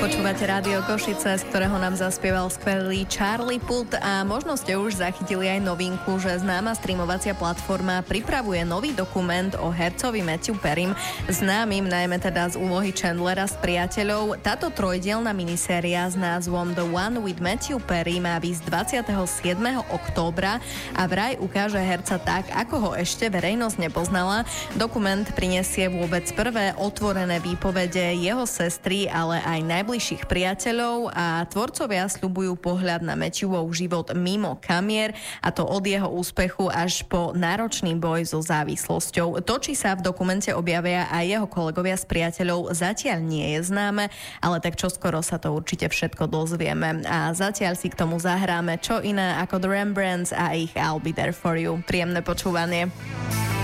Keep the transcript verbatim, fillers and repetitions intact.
Počúvate Rádio Košice, z ktorého nám zaspieval skvelý Charlie Puth a možno ste už zachytili aj novinku, že známa streamovacia platforma pripravuje nový dokument o hercovi Matthew Perrym, známym najmä teda z úlohy Chandlera z Priateľov. Táto trojdielna miniséria s názvom The One with Matthew Perry má výsť dvadsiateho siedmeho októbra a vraj ukáže herca tak, ako ho ešte verejnosť nepoznala. Dokument prinesie vôbec prvé otvorené výpovede jeho sestry, ale aj najbližších priateľov a tvorcovia sľubujú pohľad na Matthewov život mimo kamier, a to od jeho úspechu až po náročný boj so závislosťou. To, či sa v dokumente objavia aj jeho kolegovia z Priateľov, zatiaľ nie je známe, ale tak čoskoro sa to určite všetko dozvieme. A zatiaľ si k tomu zahráme čo iné ako The Rembrandts a ich I'll Be There For You. Príjemné počúvanie.